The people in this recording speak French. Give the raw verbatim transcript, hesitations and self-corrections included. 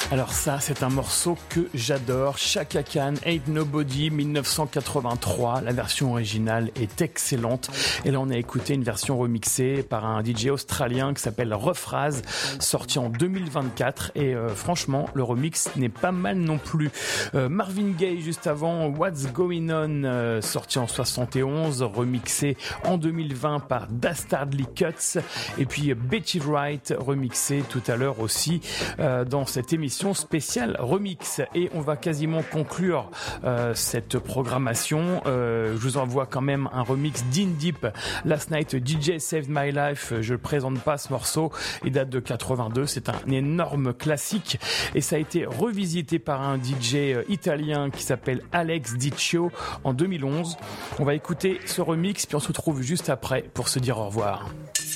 Alors ça, c'est un morceau que j'adore. Chaka Khan, Ain't Nobody, dix-neuf cent quatre-vingt-trois. La version originale est excellente. Et là, on a écouté une version remixée par un D J australien qui s'appelle Rephrase, sorti en deux mille vingt-quatre. Et euh, franchement, le remix n'est pas mal non plus. Euh, Marvin Gaye, juste avant, What's Going On, euh, sorti en soixante et onze, remixé en deux mille vingt par Dastardly Cuts. Et puis Betty Wright, remixé tout à l'heure aussi euh, dans cette émission spéciale remix. Et on va quasiment conclure euh, cette programmation. Euh, je vous envoie quand même un remix d'In Deep, Last Night D J Saved My Life. Je ne présente pas ce morceau, il date de quatre-vingt-deux, c'est un énorme classique et ça a été revisité par un D J italien qui s'appelle Alex Diccio en deux mille onze. On va écouter ce remix puis on se retrouve juste après pour se dire au revoir.